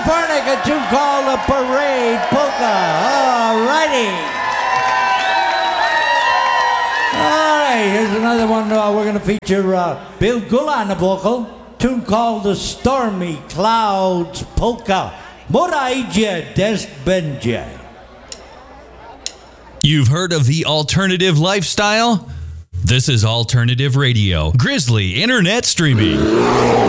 California, a tune called the Parade Polka. All righty. All right, here's another one. We're going to feature Bill Gula on the vocal. Tune called the Stormy Clouds Polka. Mora idzie deszcz będzie. You've heard of the alternative lifestyle? This is Alternative Radio, Grizzly Internet Streaming.